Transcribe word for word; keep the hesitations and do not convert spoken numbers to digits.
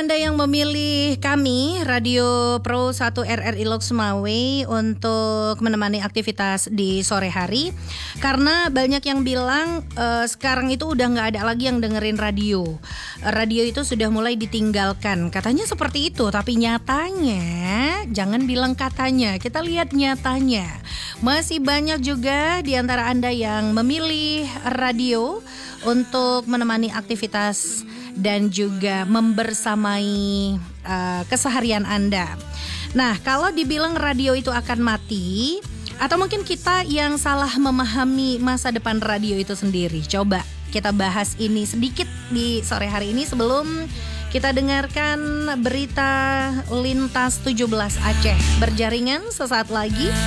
Anda yang memilih kami Radio Pro satu R R I Loks Mawai untuk menemani aktivitas di sore hari. Karena banyak yang bilang uh, sekarang itu udah gak ada lagi yang dengerin radio. Radio itu sudah mulai ditinggalkan. Katanya seperti itu, tapi nyatanya, jangan bilang katanya, kita lihat nyatanya. Masih banyak juga di antara Anda yang memilih radio untuk menemani aktivitas dan juga membersamai uh, keseharian Anda. Nah, kalau dibilang radio itu akan mati, atau mungkin kita yang salah memahami masa depan radio itu sendiri. Coba kita bahas ini sedikit di sore hari ini sebelum kita dengarkan berita Lintas tujuh belas Aceh berjaringan sesaat lagi.